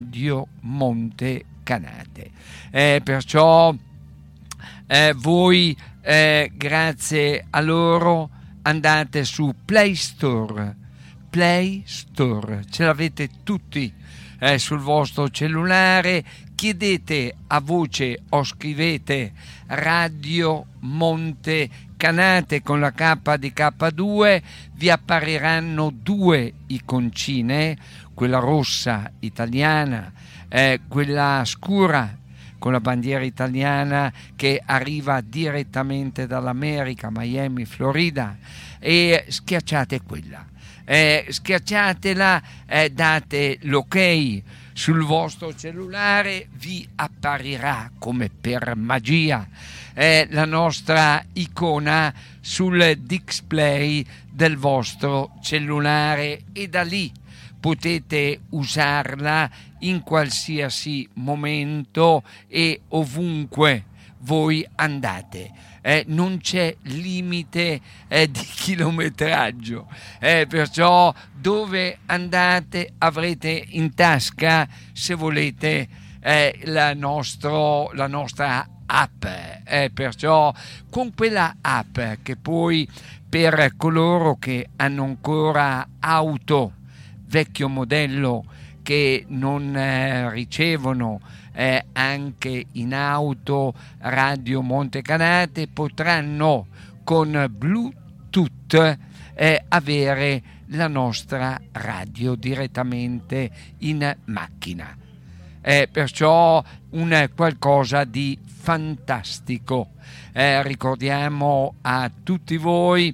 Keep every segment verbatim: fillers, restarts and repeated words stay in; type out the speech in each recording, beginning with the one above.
Radio Monte Canate. Eh, perciò eh, voi eh, grazie a loro andate su Play Store, Play Store, ce l'avete tutti eh, sul vostro cellulare, chiedete a voce o scrivete Radio Monte Canate con la K di K due, vi appariranno due iconcine, quella rossa italiana, eh, quella scura con la bandiera italiana che arriva direttamente dall'America, Miami, Florida, e schiacciate quella. Eh, schiacciatela, eh, date l'ok sul vostro cellulare, vi apparirà come per magia eh, la nostra icona sul display del vostro cellulare e da lì potete usarla in qualsiasi momento e ovunque voi andate. Eh, non c'è limite eh, di chilometraggio, eh, perciò dove andate avrete in tasca, se volete, eh, la, nostro, la nostra app, eh, perciò con quella app che poi per coloro che hanno ancora auto vecchio modello che non eh, ricevono eh, anche in auto Radio Monte Canate potranno con Bluetooth eh, avere la nostra radio direttamente in macchina. Eh, perciò un qualcosa di fantastico. Eh, ricordiamo a tutti voi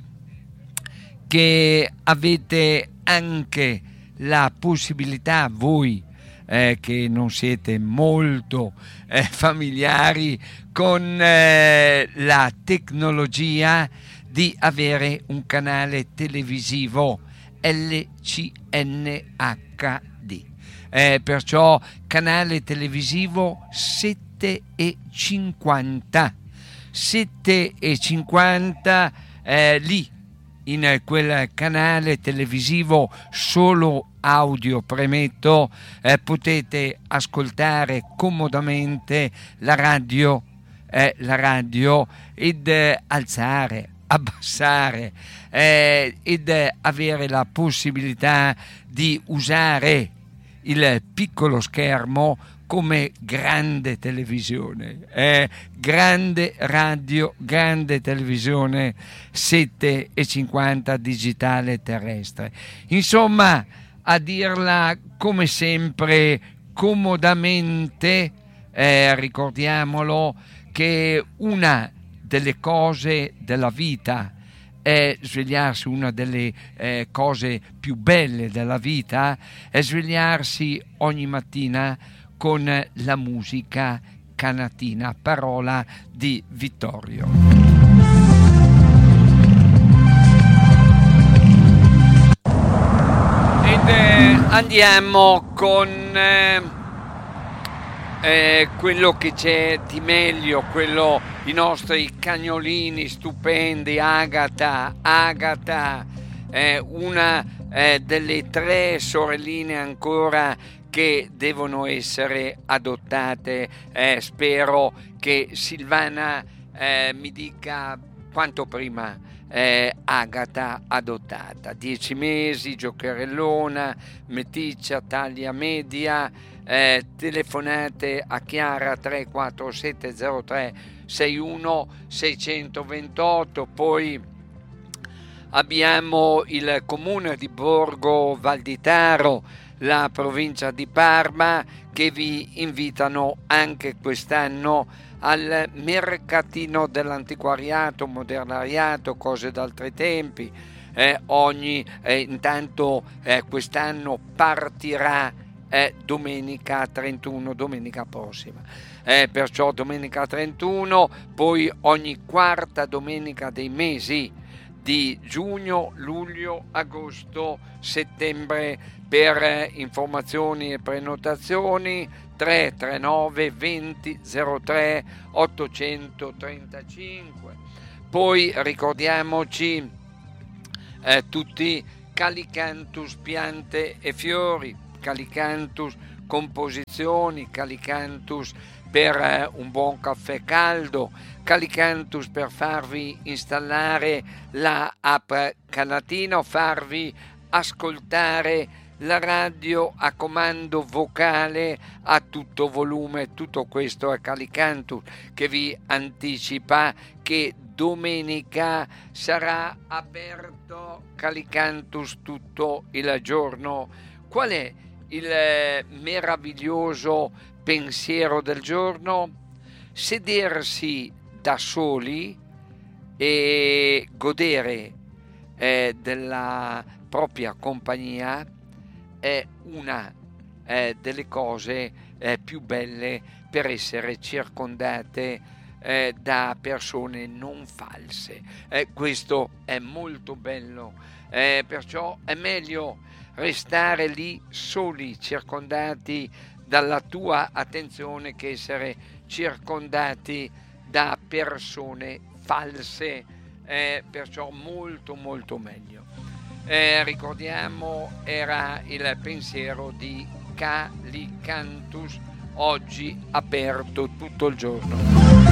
che avete anche la possibilità, voi eh, che non siete molto eh, familiari con eh, la tecnologia, di avere un canale televisivo L C N H D. Eh, perciò canale televisivo sette e cinquanta sette e cinquanta eh, lì in quel canale televisivo solo audio, premetto, eh, potete ascoltare comodamente la radio, eh, la radio ed eh, alzare, abbassare eh, ed eh, avere la possibilità di usare il piccolo schermo come grande televisione, eh, grande radio, grande televisione sette e cinquanta digitale terrestre. Insomma, a dirla come sempre comodamente, eh, ricordiamolo che una delle cose della vita è svegliarsi, una delle eh, cose più belle della vita è svegliarsi ogni mattina con la musica canatina, parola di Vittorio. Ed eh, andiamo con eh, eh, quello che c'è di meglio, quello, i nostri cagnolini stupendi, Agata, Agata, eh, una eh, delle tre sorelline ancora che devono essere adottate. Eh, spero che Silvana eh, mi dica quanto prima eh, Agata adottata. Dieci mesi, giocherellona, meticcia, taglia media. Eh, telefonate a Chiara tre quattro sette zero tre sei uno sei due otto. Poi abbiamo il comune di Borgo Valditaro, la provincia di Parma, che vi invitano anche quest'anno al mercatino dell'antiquariato, modernariato, cose d'altri tempi. Eh, ogni eh, intanto eh, quest'anno partirà eh, domenica trentuno, domenica prossima. Eh, perciò domenica trentuno, poi ogni quarta domenica dei mesi di giugno, luglio, agosto, settembre. Per informazioni e prenotazioni tre tre nove venti zero tre ottocentotrentacinque. Poi ricordiamoci eh, tutti Calicanthus piante e fiori, Calicanthus composizioni, Calicantus per un buon caffè caldo, Calicantus per farvi installare la app Canatino, farvi ascoltare la radio a comando vocale a tutto volume. Tutto questo è Calicantus che vi anticipa che domenica sarà aperto Calicantus tutto il giorno. Qual è il meraviglioso pensiero del giorno? Sedersi da soli e godere eh, della propria compagnia è una eh, delle cose eh, più belle per essere circondate eh, da persone non false. Eh, questo è molto bello, eh, perciò è meglio restare lì soli, circondati dalla tua attenzione, che essere circondati da persone false, eh, perciò molto molto meglio. Eh, ricordiamo, era il pensiero di Calicantus, oggi aperto tutto il giorno.